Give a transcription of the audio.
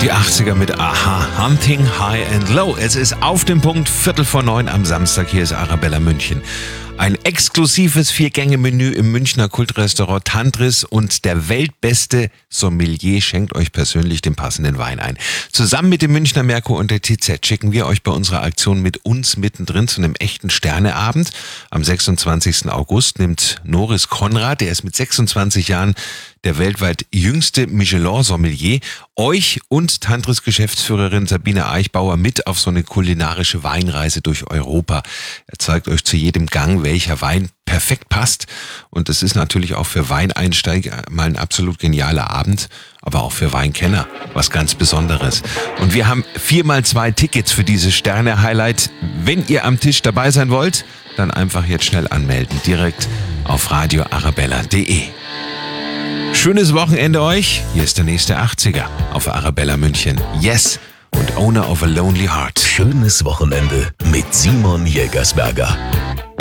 Die 80er mit Aha, Hunting High and Low. Es ist auf dem Punkt 8:45 am Samstag. Hier ist Arabella München. Ein exklusives 4-Gänge-Menü im Münchner Kultrestaurant Tantris und der weltbeste Sommelier schenkt euch persönlich den passenden Wein ein. Zusammen mit dem Münchner Merkur und der TZ schicken wir euch bei unserer Aktion mit uns mittendrin zu einem echten Sterneabend. Am 26. August nimmt Norris Konrad, der ist mit 26 Jahren der weltweit jüngste Michelin-Sommelier, euch und Tantris-Geschäftsführerin Sabine Eichbauer mit auf so eine kulinarische Weinreise durch Europa. Er zeigt euch zu jedem Gang, welcher Wein perfekt passt. Und es ist natürlich auch für Weineinsteiger mal ein absolut genialer Abend, aber auch für Weinkenner was ganz Besonderes. Und wir haben 4x2 Tickets für dieses Sterne-Highlight. Wenn ihr am Tisch dabei sein wollt, dann einfach jetzt schnell anmelden, direkt auf radioarabella.de. Schönes Wochenende euch. Hier ist der nächste 80er auf Arabella München. Yes und Owner of a Lonely Heart. Schönes Wochenende mit Simon Jägersberger.